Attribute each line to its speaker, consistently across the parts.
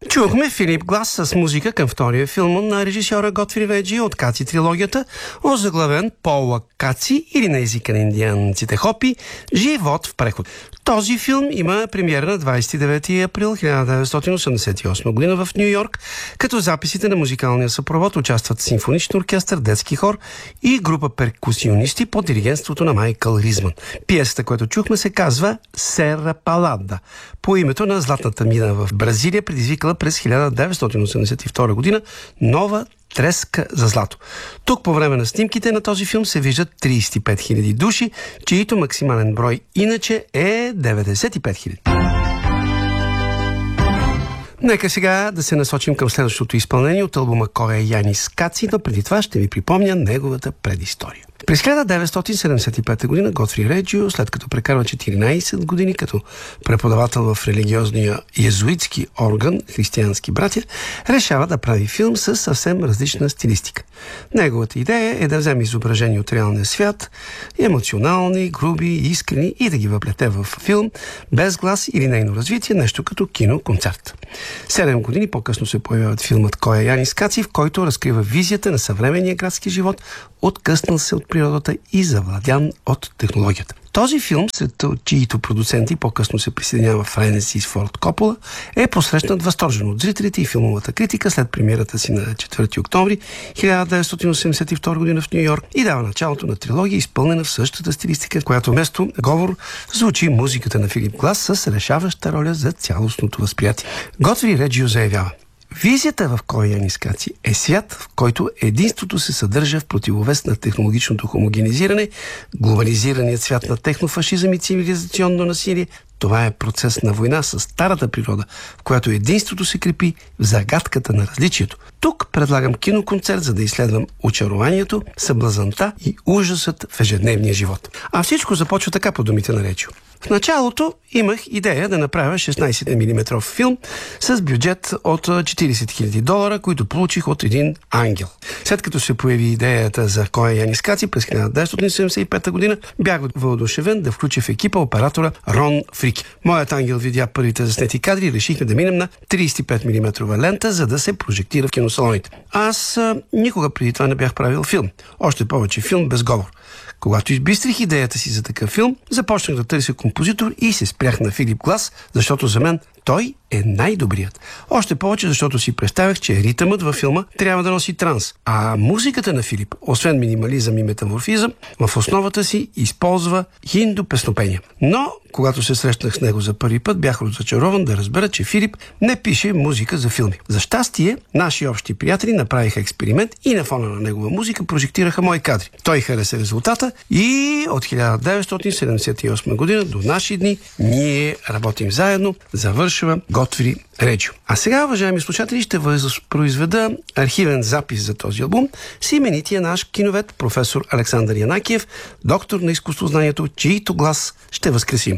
Speaker 1: Чухме Филип Глас с музика към втория филм на режисьора Готфри Реджи от Каци трилогията, озаглавен Пола Каци или на езика на индианците Хопи «Живот в преход». Този филм има премиера на 29 април 1988 година в Ню Йорк, като записите на музикалния съпровод участват симфоничен оркестър, детски хор и група перкусионисти под диригентството на Майкъл Ризман. Пиесата, която чухме, се казва «Сера Палада», по името на златната мина в Бразилия, предизвикала през 1982 година нова треска за злато. Тук по време на снимките на този филм се виждат 35 000 души, чието максимален брой иначе е 95 000. Нека сега да се насочим към следващото изпълнение от албума Коя Янис Каци, но преди това ще ви припомня неговата предистория. През 1975 година Готфри Реджио, след като прекарва 14 години като преподавател в религиозния йезуитски орган Християнски братя, решава да прави филм с съвсем различна стилистика. Неговата идея е да вземе изображения от реалния свят, емоционални, груби, искрени, и да ги въплете в филм без глас или нейно развитие, нещо като киноконцерт. 7 години по-късно се появяват филмът Коя Янис Каци, в който разкрива визията на съвременния градски живот, откъснал се от природата и завладян от технологията. Този филм, сред чиито продуценти по-късно се присъединява Френсис Форд Копола, е посрещнат възторжено от зрителите и филмовата критика след премиерата си на 4 октомври 1982 година в Ню Йорк и дава началото на трилогия, изпълнена в същата стилистика, в която вместо говор звучи музиката на Филип Глас с решаваща роля за цялостното възприятие. Готфри Реджио заявява: визията в Коя Янис Каци е свят, в който единството се съдържа в противовес на технологичното хомогенизиране, глобализираният свят на технофашизъм и цивилизационно насилие. Това е процес на война с старата природа, в която единството се крепи в загадката на различието. Тук предлагам киноконцерт, за да изследвам очарованието, съблазанта и ужасът в ежедневния живот. А всичко започва така, по думите на Реджио. В началото имах идея да направя 16 мм филм с бюджет от $40 000, които получих от един ангел. След като се появи идеята за Коя Янис Каци през 1975 година, бях въодушевен да включа в екипа оператора Рон Фрики. Моят ангел видя първите заснети кадри и решихме да минем на 35 мм лента, за да се прожектира в киносалоните. Аз никога преди това не бях правил филм. Още повече филм без говор. Когато избистрих идеята си за такъв филм, започнах да търся композитор и се спрях на Филип Глас, защото за мен той е най-добрият. Още повече, защото си представях, че ритъмът във филма трябва да носи транс, а музиката на Филип, освен минимализъм и метаморфизъм, в основата си използва хинду песнопения. Но, когато се срещнах с него за първи път, бях разочарован да разбера, че Филип не пише музика за филми. За щастие, наши общи приятели направиха експеримент и на фона на негова музика прожектираха мои кадри. Той хареса резултата и от 1978 година до наши дни ние работим заедно, завършва Готфри Реджио. А сега, уважаеми слушатели, ще възпроизведа архивен запис за този албум с именития наш киновед професор Александър Янакиев, доктор на изкуствознанието, чието глас ще възкресим.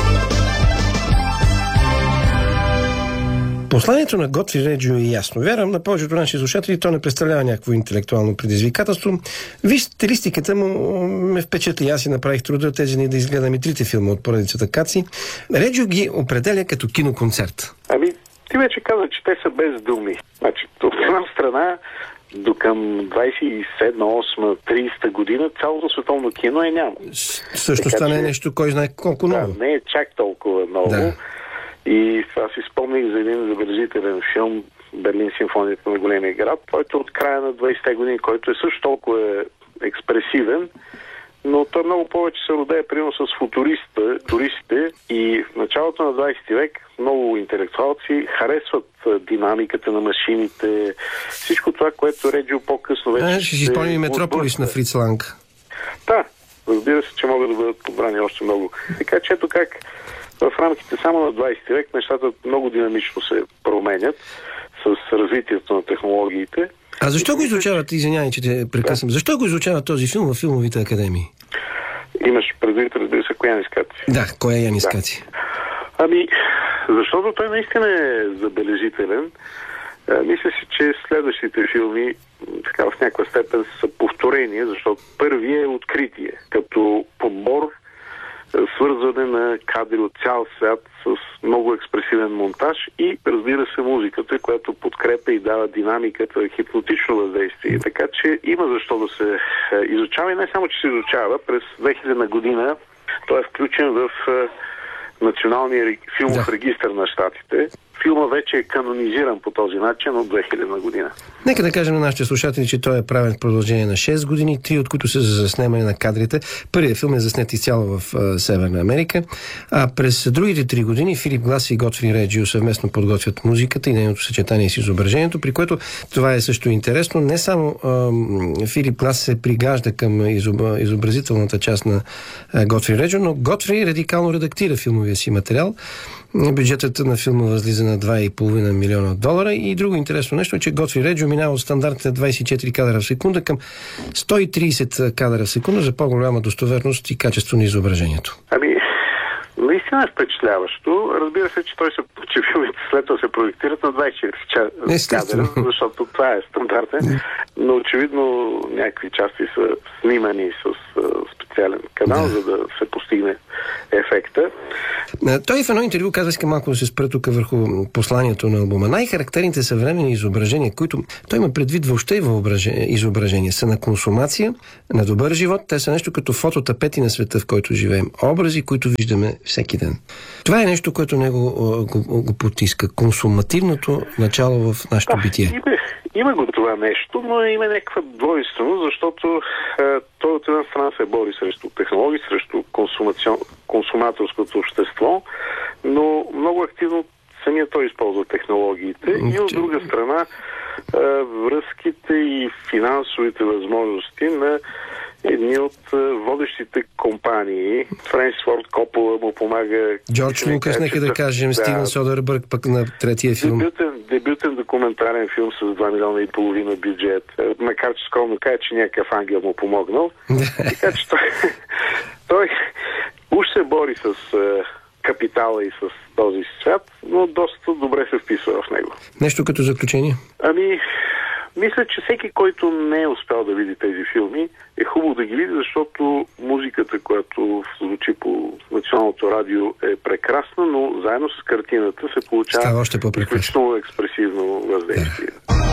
Speaker 1: Посланието на Готфри Реджио е ясно. Вярвам, на повечето наши слушатели то не представлява някакво интелектуално предизвикателство. Виж, стилистиката му ме впечатли. Аз си направих труда тези дни да изгледам и трите филма от поредицата Каци. Реджио ги определя като киноконцерт.
Speaker 2: Ти вече каза, че те са без думи. Значи, от една страна, до към 27, 8, 30 година цялото световно кино е няма.
Speaker 1: Също стане нещо, кой знае колко много.
Speaker 2: Да, не е чак толкова много. Да. И аз си спомних за един забележителен филм Берлин симфонията на големия град, който от края на 20-те години, който е също толкова експресивен, но той много повече се родее примерно с туристите и в началото на 20 век много интелектуалци харесват динамиката на машините, всичко това, което Реджио по-късно вече...
Speaker 1: Ще си спомним Метрополис на Фриц Ланг.
Speaker 2: Да, разбира се, че могат да бъдат подбрани още много. Така че ето как в рамките само на 20 век нещата много динамично се променят с развитието на технологиите.
Speaker 1: А защо го изучават, извинявай, че те прекъсвам, защо го изучават този филм във филмовите академии?
Speaker 2: Имаш предвид, разбира се, Коя Янис Каци.
Speaker 1: Да, Коя Янис Каци.
Speaker 2: Защото той наистина е забележителен. Мисля си, че следващите филми така в някаква степен са повторения, защото първият е откритие. Като подбор свързване на кадри от цял свят с много експресивен монтаж и, разбира се, музиката, която подкрепя и дава динамиката, хипнотично въздействие. Така че има защо да се изучава и не само, че се изучава. През 2000 година той е включен в Националния филмов регистър на щатите. Филма вече е канонизиран по този начин от 2000 година.
Speaker 3: Нека да кажем на нашите слушатели, че той е правен в продължение на 6 години, 3 от които са за заснемане на кадрите. Първият филм е заснет изцяло в Северна Америка, а през другите 3 години Филип Глас и Готфри Реджио съвместно подготвят музиката и нейното съчетание с изображението, при което това е също интересно. Не само Филип Глас се пригажда към изобразителната част на Готфри Реджио, но Готфри радикално редактира филмовия си материал. Бюджетът на филма възлиза на $2,5 милиона и друго интересно нещо е, че Готфри Реджио минава от стандартните 24 кадра в секунда към 130 кадра в секунда за по-голяма достоверност и качество на изображението.
Speaker 2: Наистина е впечатляващо. Разбира се, че филмите след това се проектират на 24 кадра, защото това е стандартен, но очевидно някакви части са снимани с специален канал, за да се постигне ефекта.
Speaker 3: Той в едно интервю казва, искам малко да се спра тук върху посланието на албума. Най-характерните съвременни изображения, които той има предвид въобще изображения, са на консумация, на добър живот. Те са нещо като фототапети на света, в който живеем. Образи, които виждаме всеки ден. Това е нещо, което него го потиска. Консумативното начало в нашето битие.
Speaker 2: Има го това нещо, но има някаква двойственост, защото той от една страна се бори срещу технологии, срещу консуматорското общество, но много активно самия той използва технологиите и от друга страна връзките и финансовите възможности на едни от водещите компании. Френсис Форд Копола му помага.
Speaker 3: Джордж Лукас, нека да кажем, Стивен Содербърг пък на третия филм.
Speaker 2: Дебютен документален филм с $2,5 милиона бюджет. Макар че скромно кажа, че някакъв ангел му помогнал. Така че той уж се бори с капитала и с този свят, но доста добре се вписва в него.
Speaker 3: Нещо като заключение?
Speaker 2: Мисля, че всеки, който не е успял да види тези филми, е хубаво да ги види, защото музиката, която звучи по националното радио, е прекрасна, но заедно с картината се получава изключително експресивно въздействие.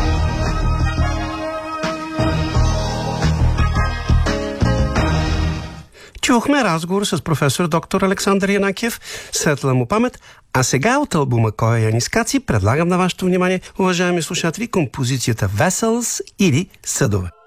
Speaker 1: Чухме разговор с професор доктор Александър Янакиев, светла му памет, а сега от албума Кой е Янис Каци предлагам на вашето внимание, уважаеми слушатели, композицията Vessels или Съдове.